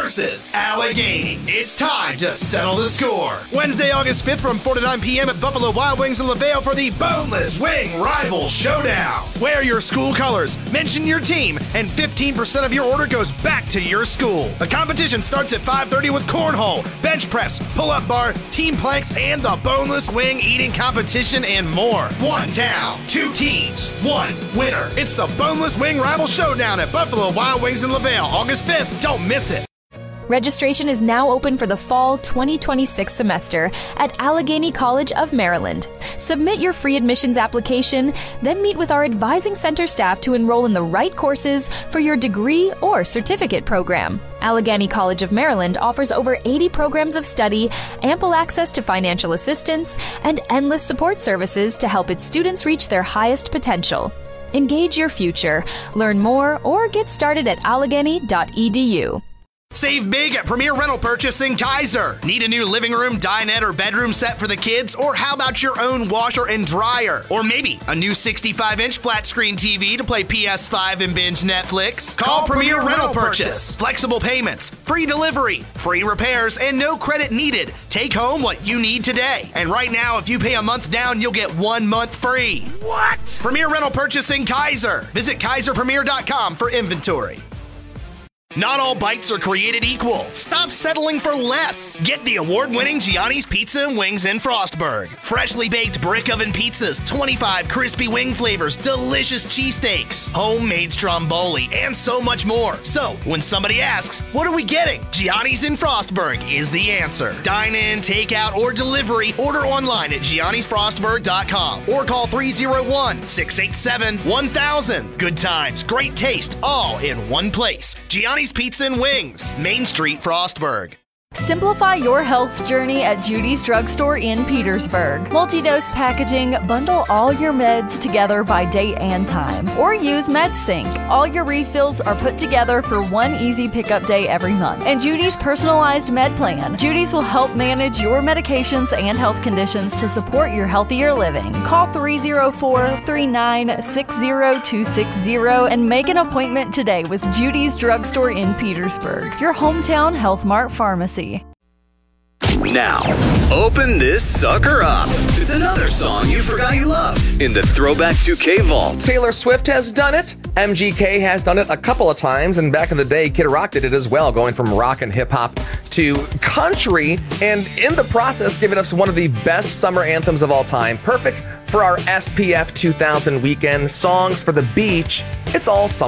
versus Allegheny. It's time to settle the score. Wednesday, August 5th from 4 to 9 p.m. at Buffalo Wild Wings in LaVale for the Boneless Wing Rival Showdown. Wear your school colors, mention your team, and 15% of your order goes back to your school. The competition starts at 5:30 with cornhole, bench press, pull-up bar, team planks, and the boneless wing eating competition and more. One town, two teams, one winner. It's the Boneless Wing Rival Showdown at Buffalo Wild Wings in LaVale, August 5th. Don't miss it. Registration is now open for the fall 2026 semester at Allegheny College of Maryland. Submit your free admissions application, then meet with our advising center staff to enroll in the right courses for your degree or certificate program. Allegheny College of Maryland offers over 80 programs of study, ample access to financial assistance, and endless support services to help its students reach their highest potential. Engage your future. Learn more or get started at allegheny.edu. Save big at Premier Rental Purchase in Kaiser. Need a new living room, dinette, or bedroom set for the kids? Or how about your own washer and dryer? Or maybe a new 65-inch flat screen TV to play PS5 and binge Netflix? Call Premier Rental Purchase. Flexible payments, free delivery, free repairs, and no credit needed. Take home what you need today. And right now, if you pay a month down, you'll get 1 month free. What? Premier Rental Purchase in Kaiser. Visit KaiserPremier.com for inventory. Not all bites are created equal. Stop settling for less. Get the award-winning Gianni's Pizza and Wings in Frostburg. Freshly baked brick oven pizzas, 25 crispy wing flavors, delicious cheesesteaks, homemade stromboli, and so much more. So, when somebody asks, what are we getting? Gianni's in Frostburg is the answer. Dine in, take out, or delivery. Order online at giannisfrostburg.com or call 301-687-1000. Good times, great taste, all in one place. Gianni's Pizza and Wings, Main Street, Frostburg. Simplify your health journey at Judy's Drugstore in Petersburg. Multi-dose packaging, bundle all your meds together by date and time. Or use MedSync. All your refills are put together for one easy pickup day every month. And Judy's personalized med plan. Judy's will help manage your medications and health conditions to support your healthier living. Call 304-396-0260 and make an appointment today with Judy's Drugstore in Petersburg, your hometown Health Mart pharmacy. Now, open this sucker up. It's another song you forgot you loved in the Throwback 2K Vault. Taylor Swift has done it. MGK has done it a couple of times. And back in the day, Kid Rock did it as well, going from rock and hip hop to country. And in the process, giving us one of the best summer anthems of all time. Perfect for our SPF 2000 weekend. Songs for the beach. It's all summer.